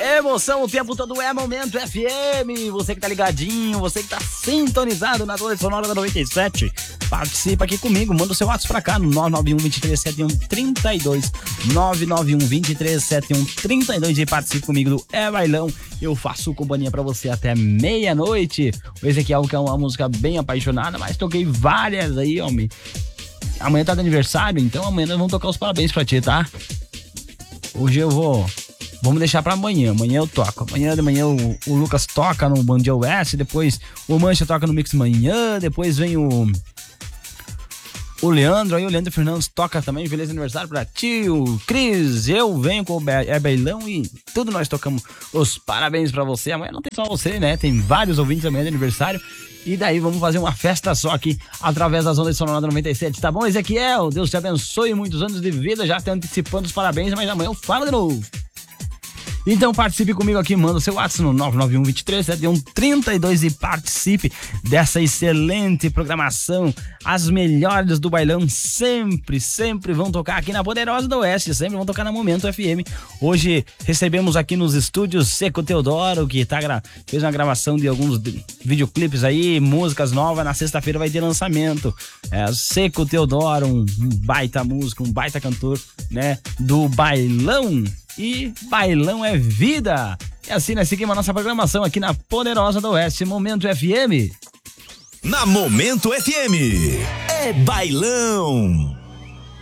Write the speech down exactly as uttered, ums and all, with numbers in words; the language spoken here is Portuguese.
Emoção o tempo todo é Momento F M. Você que tá ligadinho, você que tá sintonizado na Trilha Sonora da noventa e sete, participa aqui comigo, manda o seu WhatsApp pra cá no nove nove um, dois três sete um, três dois, nove nove um, dois três sete um, três dois e participe comigo do É Bailão. Eu faço companhia pra você até meia-noite. O Ezequiel, que é uma música bem apaixonada, mas toquei várias aí, homem. Amanhã tá de aniversário, então amanhã nós vamos tocar os parabéns pra ti, tá? Hoje eu vou... Vamos deixar pra amanhã, amanhã eu toco. Amanhã de manhã o, o Lucas toca no Band O S, depois o Mancha toca no Mix Manhã, depois vem o... O Leandro, aí o Leandro Fernandes toca também, feliz aniversário pra ti, o Cris, eu venho com o É Bailão e tudo nós tocamos os parabéns pra você. Amanhã não tem só você, né? Tem vários ouvintes amanhã de aniversário. E daí vamos fazer uma festa só aqui, através das ondas sonoras noventa e sete, tá bom, Ezequiel? Deus te abençoe, muitos anos de vida, já te antecipando os parabéns, mas amanhã eu falo de novo. Então participe comigo aqui, manda o seu WhatsApp no nove nove um, dois três sete um, três dois e participe dessa excelente programação. As melhores do bailão sempre, sempre vão tocar aqui na Poderosa do Oeste, sempre vão tocar na Momento F M. Hoje recebemos aqui nos estúdios Seco Teodoro, que tá gra... fez uma gravação de alguns videoclipes aí, músicas novas. Na sexta-feira vai ter lançamento. É, Seco Teodoro, um, um baita músico, um baita cantor, né, do bailão. E bailão é vida. E assim nós seguimos a nossa programação aqui na Poderosa do Oeste, Momento F M. Na Momento F M, é bailão.